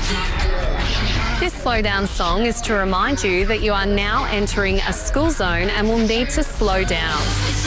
This slow down song is to remind you that you are now entering a school zone and will need to slow down.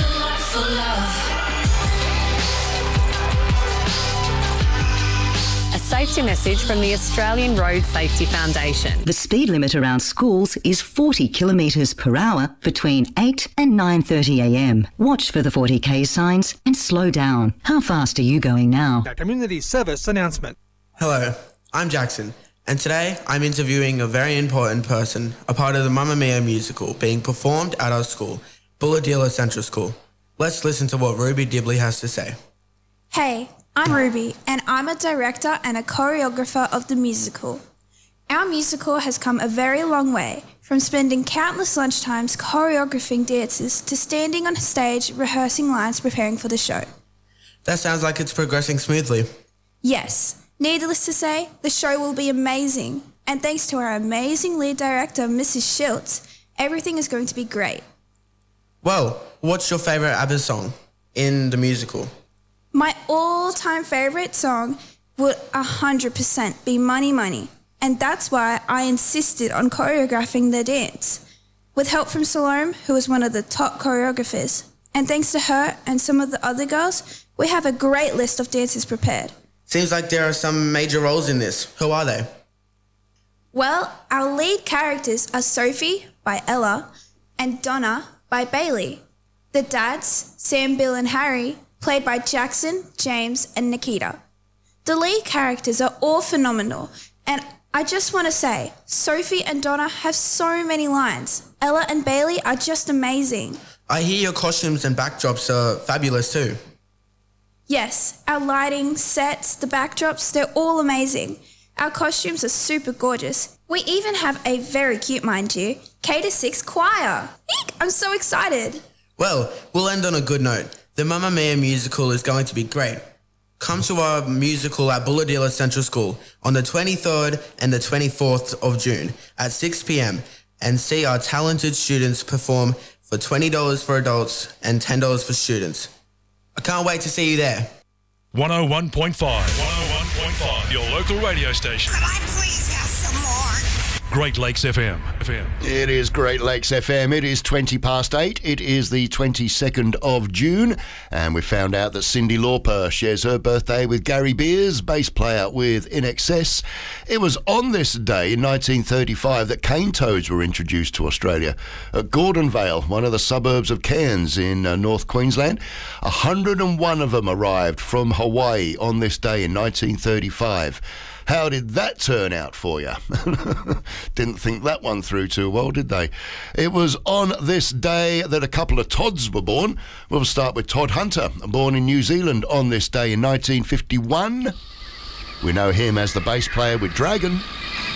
A safety message from the Australian Road Safety Foundation. The speed limit around schools is 40 kilometres per hour between 8 and 9:30am. Watch for the 40k signs and slow down. How fast are you going now? A community service announcement. Hello, I'm Jackson, and today I'm interviewing a very important person, a part of the Mamma Mia musical being performed at our school, Bulahdelah Central School. Let's listen to what Ruby Dibley has to say. Hey, I'm Ruby, and I'm a director and a choreographer of the musical. Our musical has come a very long way, from spending countless lunchtimes choreographing dances to standing on stage rehearsing lines preparing for the show. That sounds like it's progressing smoothly. Yes, needless to say, the show will be amazing, and thanks to our amazing lead director, Mrs. Schultz, everything is going to be great. Well, what's your favourite ABBA song in the musical? My all-time favourite song would 100% be Money Money, and that's why I insisted on choreographing the dance. With help from Salome, who is one of the top choreographers, and thanks to her and some of the other girls, we have a great list of dances prepared. Seems like there are some major roles in this. Who are they? Well, our lead characters are Sophie by Ella and Donna by Bailey. The dads, Sam, Bill and Harry, played by Jackson, James and Nikita. The lead characters are all phenomenal, and I just want to say, Sophie and Donna have so many lines. Ella and Bailey are just amazing. I hear your costumes and backdrops are fabulous too. Yes, our lighting, sets, the backdrops, they're all amazing. Our costumes are super gorgeous. We even have a very cute, mind you, K-6 choir. Eek, I'm so excited. Well, we'll end on a good note. The Mamma Mia musical is going to be great. Come to our musical at Bulahdelah Central School on the 23rd and the 24th of June at 6 p.m. and see our talented students perform for $20 for adults and $10 for students. I can't wait to see you there. 101.5. 101.5. Your local radio station. Could I please have some more? Great Lakes FM. It is Great Lakes FM. It is 8:20. It is the 22nd of June, and we found out that Cyndi Lauper shares her birthday with Gary Beers, bass player with INXS. It was on this day in 1935 that cane toads were introduced to Australia. At Gordonvale, one of the suburbs of Cairns in North Queensland, 101 of them arrived from Hawaii on this day in 1935. How did that turn out for you? Didn't think that one through too well, did they? It was on this day that a couple of Todds were born. We'll start with Todd Hunter, born in New Zealand on this day in 1951. We know him as the bass player with Dragon.